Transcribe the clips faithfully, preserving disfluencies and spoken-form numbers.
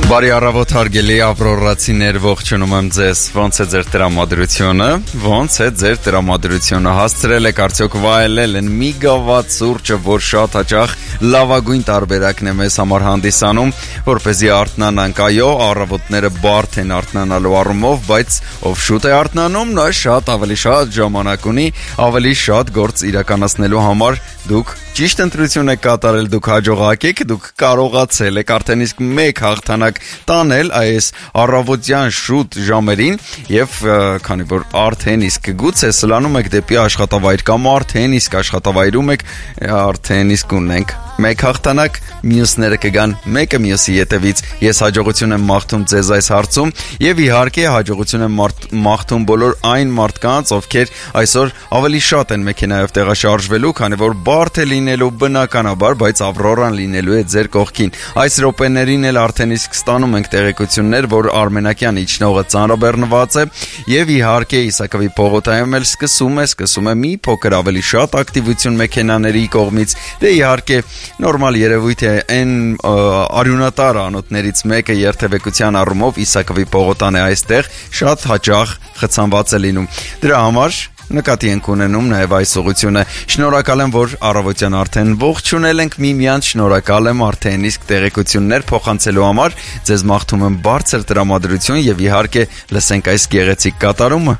Բարի առավոտ հարգելի ավրորացիներ, ողջունում եմ ձեզ, ոնց է ձեր տրամադրությունը, ոնց է ձեր տրամադրությունը, հասցրել եք արդյոք վայելել են մի գավաթ սուրճը, որ շատ հաճախ լավագույն տարբերակն է մեզ համար հանդիսանում, որպեսզի արթնանանք, այո, առավոտները բարդ են արթնանալու առումով, բայց ով շուտ է արթնանում, նա շատ ավելի շատ ժամանակ ունի, ավելի շատ գործ իրականացնելու համար դուք ճիշտ ընտրություն եք կատարել, դուք հաջողակ եք, դուք կարողացել եք արդեն իսկ մեկ հաղթանակ տանել այս առավոտյան շուտ ժամերին եւ քանի որ արդեն իսկ գուցե սլանում եք դեպի աշխատավայր կամ արդեն իսկ աշխատավայրում եք, արդեն իսկ ունենք մեկ հաղթանակ, մյուսները կգան մեկը մյուսի ետևից։ Ես հաջողություն եմ մաղթում ձեզ այս հարցում եւ իհարկե հաջողություն եմ մաղթում բոլոր այն մարդկանց, ովքեր այսօր ավելի շատ են մեքենայով տեղաշարժվելու, քանի որ բարդ է լինելու բնականաբար, բայց Ավրորան լինելու է ձեր կողքին։ Այս րոպեներին էլ արդեն իսկ ստանում ենք տեղեկություններ, որ Արմենակյան իջնողը ծանրաբեռնված է եւ իհարկե Իսակովի պողոտայում էլ սկսում է, սկսում է մի փոքր ավելի շատ ակտիվություն մեքենաների կողմից։ Դե իհարկե նորմալ երևույթ է այն արյունատար անոթներից մեկը երթևեկության առումով Իսակովի պողոտան է այստեղ շատ հաճախ խցանված է լինում։ Դրա համար նկատի ենք ունենում նաև այս ուղղությունը։ Շնորհակալ եմ, որ առավոտյան արդեն ողջունել ենք միմյանց, շնորհակալ եմ արդեն իսկ տեղեկություններ փոխանցելու համար։ Ձեզ մաղթում եմ բարձր տրամադրություն եւ իհարկե լսենք այս գեղեցիկ կատարումը։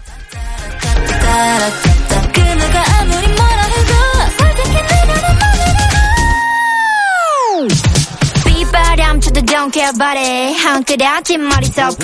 Don't care about it. 한 그래 아침 머리 속